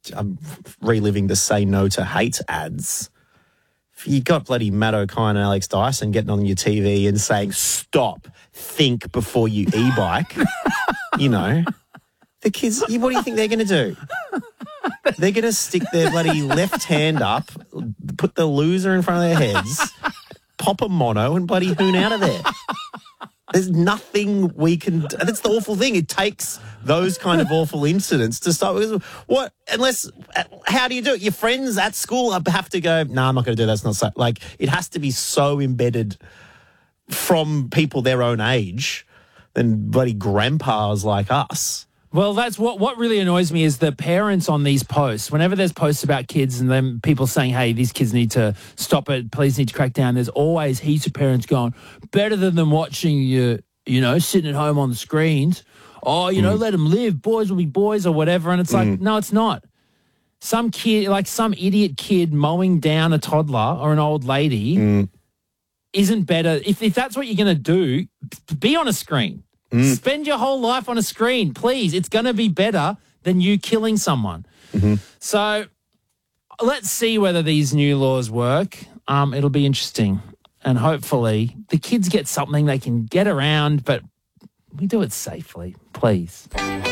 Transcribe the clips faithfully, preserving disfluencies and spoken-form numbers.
I'm reliving the Say No to Hate ads. You got bloody Matt O'Kine and Alex Dyson getting on your T V and saying, stop, think before you e-bike. You know, the kids, what do you think they're going to do? They're going to stick their bloody left hand up, put the loser in front of their heads, pop a mono and bloody hoon out of there. There's nothing we can do. That's the awful thing. It takes those kind of awful incidents to start with. What, unless, how do you do it? Your friends at school have to go, no, nah, I'm not going to do that. That's not so. Like, it has to be so embedded from people their own age than bloody grandpas like us. Well, that's what what really annoys me is the parents on these posts. Whenever there's posts about kids and then people saying, hey, these kids need to stop it, please need to crack down, there's always heaps of parents going, better than them watching you, you know, sitting at home on the screens. Oh, you know, mm. let them live. Boys will be boys or whatever. And it's like, mm. no, it's not. Some kid, like some idiot kid mowing down a toddler or an old lady mm. isn't better. If, if that's what you're going to do, be on a screen. Mm. Spend your whole life on a screen, please. It's going to be better than you killing someone. Mm-hmm. So let's see whether these new laws work. Um, it'll be interesting. And hopefully the kids get something they can get around, but we do it safely, please.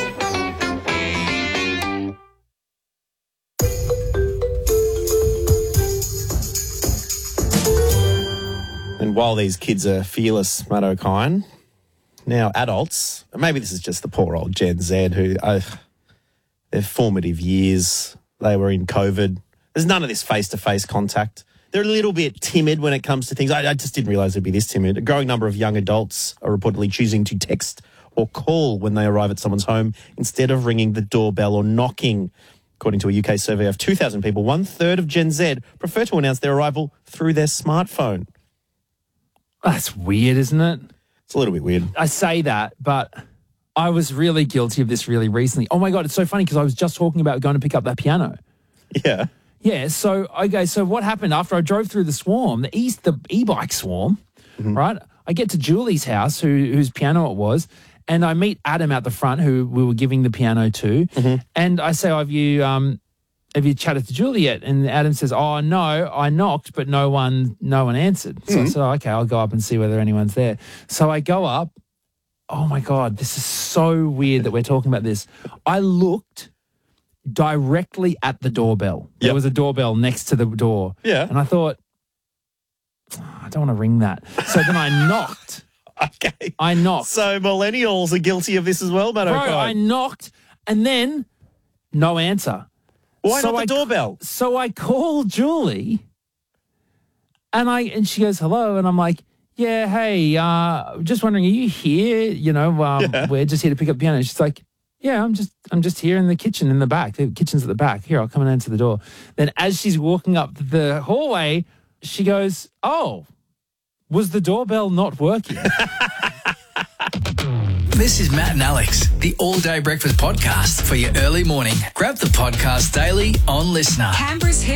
And while these kids are fearless, Matt O'Kine, now adults, maybe this is just the poor old Gen Z who, uh, their formative years, they were in COVID. There's none of this face-to-face contact. They're a little bit timid when it comes to things. I, I just didn't realise it'd be this timid. A growing number of young adults are reportedly choosing to text or call when they arrive at someone's home instead of ringing the doorbell or knocking. According to a U K survey of two thousand people, one-third of Gen Z prefer to announce their arrival through their smartphone. That's weird, isn't it? It's a little bit weird. I say that, but I was really guilty of this really recently. Oh, my God, it's so funny because I was just talking about going to pick up that piano. Yeah. Yeah, so, okay, so what happened after I drove through the swarm, the east, the e-bike swarm, mm-hmm. right? I get to Julie's house, who whose piano it was, and I meet Adam out the front, who we were giving the piano to, mm-hmm. and I say, oh, have you... um. Have you chatted to Julie yet? And Adam says, oh, no, I knocked, but no one no one answered. So mm-hmm. I said, oh, okay, I'll go up and see whether anyone's there. So I go up. Oh, my God, this is so weird that we're talking about this. I looked directly at the doorbell. Yep. There was a doorbell next to the door. Yeah. And I thought, oh, I don't want to ring that. So then I knocked. Okay. I knocked. So millennials are guilty of this as well, Matt O'Kine. Bro, I knocked and then no answer. Why so not the I, doorbell? So I call Julie, and I and she goes, hello, and I'm like, yeah, hey, uh, just wondering, are you here? You know, um, yeah. we're just here to pick up piano. She's like, yeah, I'm just I'm just here in the kitchen in the back. The kitchen's at the back. Here, I'll come and answer the door. Then as she's walking up the hallway, she goes, oh, was the doorbell not working? This is Matt and Alex, the all-day breakfast podcast for your early morning. Grab the podcast daily on Listener. Canberra's